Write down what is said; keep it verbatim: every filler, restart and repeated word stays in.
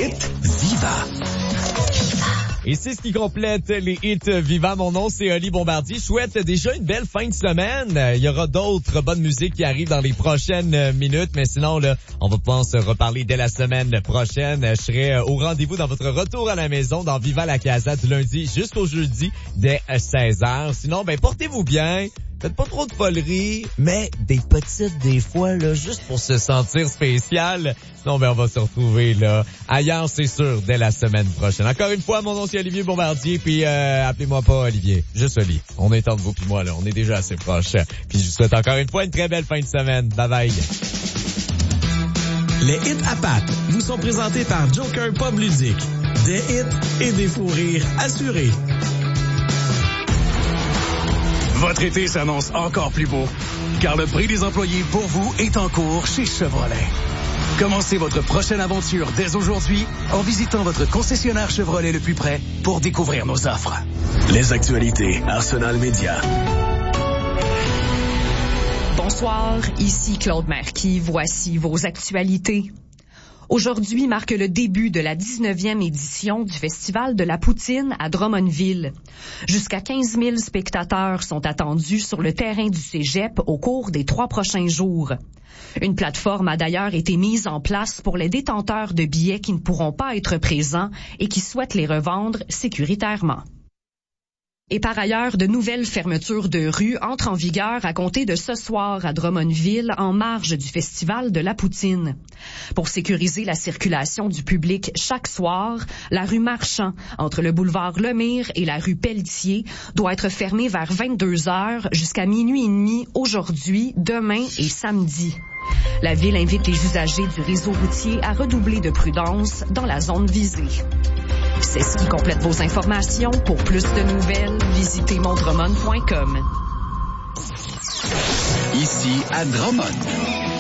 hits Viva. Et c'est ce qui complète les hits vivants. Mon nom, c'est Oli Bombardier. Je souhaite déjà une belle fin de semaine. Il y aura d'autres bonnes musiques qui arrivent dans les prochaines minutes. Mais sinon, là, on va pouvoir se reparler dès la semaine prochaine. Je serai au rendez-vous dans votre retour à la maison dans Viva la Casa du lundi jusqu'au jeudi dès seize heures. Sinon, ben, portez-vous bien. Faites pas trop de foleries, mais des petites des fois, là, juste pour se sentir spécial. Sinon, ben, on va se retrouver, là, ailleurs, c'est sûr, dès la semaine prochaine. Encore une fois, mon nom, c'est Olivier Bombardier, puis euh, appelez-moi pas Olivier, juste Oli. On est entre vous puis moi, là, on est déjà assez proches. Puis je vous souhaite encore une fois une très belle fin de semaine. Bye bye. Les hits à pattes vous sont présentés par Joker Pub Ludique. Des hits et des fous rires assurés. Votre été s'annonce encore plus beau, car le prix des employés pour vous est en cours chez Chevrolet. Commencez votre prochaine aventure dès aujourd'hui en visitant votre concessionnaire Chevrolet le plus près pour découvrir nos offres. Les actualités Arsenal Média. Bonsoir, ici Claude Marquis. Voici vos actualités. Aujourd'hui marque le début de la dix-neuvième édition du Festival de la Poutine à Drummondville. Jusqu'à quinze mille spectateurs sont attendus sur le terrain du Cégep au cours des trois prochains jours. Une plateforme a d'ailleurs été mise en place pour les détenteurs de billets qui ne pourront pas être présents et qui souhaitent les revendre sécuritairement. Et par ailleurs, de nouvelles fermetures de rues entrent en vigueur à compter de ce soir à Drummondville en marge du Festival de la Poutine. Pour sécuriser la circulation du public chaque soir, la rue Marchand, entre le boulevard Lemire et la rue Pelletier, doit être fermée vers vingt-deux heures jusqu'à minuit et demi aujourd'hui, demain et samedi. La ville invite les usagers du réseau routier à redoubler de prudence dans la zone visée. C'est ce qui complète vos informations. Pour plus de nouvelles, visitez mon drummond point com. Ici à Drummond.